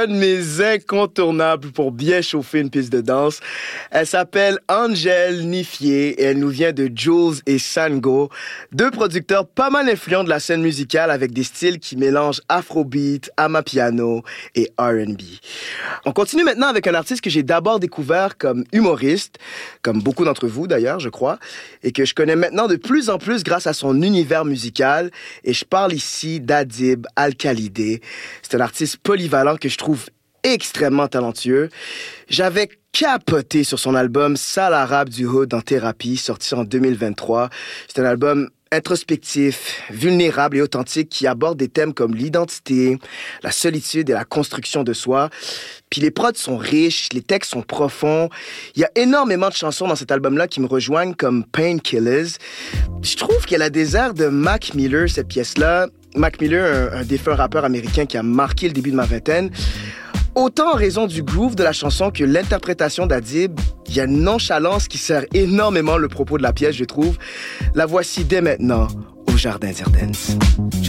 un de mes incontournables pour bien chauffer une piste de danse. Elle s'appelle Angèle Nifier et elle nous vient de Jules et Sango, deux producteurs pas mal influents de la scène musicale avec des styles qui mélangent afrobeat, amapiano et R&B. On continue maintenant avec un artiste que j'ai d'abord découvert comme humoriste, comme beaucoup d'entre vous d'ailleurs, je crois, et que je connais maintenant de plus en plus grâce à son univers musical. Et je parle ici d'Adib Al-Khalidé. C'est un artiste polyvalent que je trouve extrêmement talentueux. J'avais capoté sur son album Sale Arabe du Hood en thérapie, sorti en 2023. C'est un album introspectif, vulnérable et authentique qui aborde des thèmes comme l'identité, la solitude et la construction de soi. Puis les prods sont riches, les textes sont profonds. Il y a énormément de chansons dans cet album-là qui me rejoignent comme Painkillers. Je trouve qu'elle a des airs de Mac Miller, cette pièce-là. Mac Miller, un défunt rappeur américain qui a marqué le début de ma vingtaine. Autant en raison du groove de la chanson que l'interprétation d'Adib, il y a une nonchalance qui sert énormément le propos de la pièce, je trouve. La voici dès maintenant au Jardin d'Irden.